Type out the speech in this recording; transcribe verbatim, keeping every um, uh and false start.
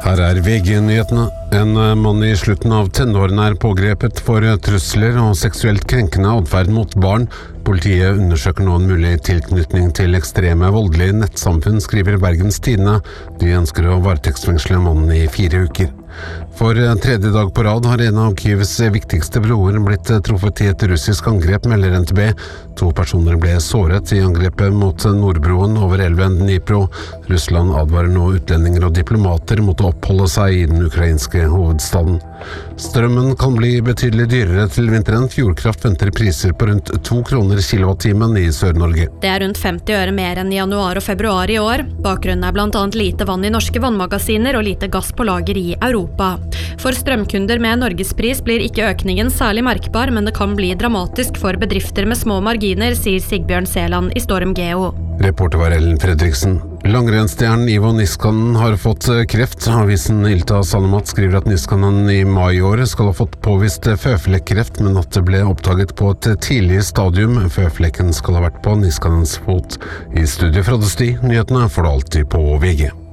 Her er V G-nyhetene. En mann i slutten av tenårene er pågrepet for trusler og seksuelt krenkende adferd mot barn. Politiet undersøker nå en mulig tilknytning til ekstreme voldelige nettsamfunn, skriver Bergens Tidende. De ønsker å varetektsfengsle mannen i fire uker. For tredje dag på rad har en av Kyivs viktigste broer blitt truffet i et russisk angrep, melder N T B. To personer ble såret i angrepet mot Nordbroen over elven Dnipro. Russland advarer nå utlendinger og diplomater mot å oppholde seg i den ukrainske hovedstaden. Strømmen kan bli betydelig dyrere til vinteren. Fjordkraft venter priser på rundt to kroner kilowattimen i Sør-Norge. Det er rundt femti øre mer enn i januar og februar i år. Bakgrunnen er blant annet lite vann i norske vannmagasiner og lite gass på lager i Europa. For strømkunder med norgespris blir ikke økningen særlig merkbar, men det kan bli dramatisk for bedrifter med små marginer, sier Sigbjørn Seland i Storm Geo. Reporter var Ellen Fredriksen. Langrennsstjernen Ivo Niskanen har fått kreft. Avisen Ilta Sanomat skriver at Niskanen i mai i år skal ha fått påvist føflekkreft, men at det ble oppdaget på et tidlig stadium. Føflekken skal ha vært på Niskanens fot. I studio fra Døsti, nyhetene får du alltid på V G.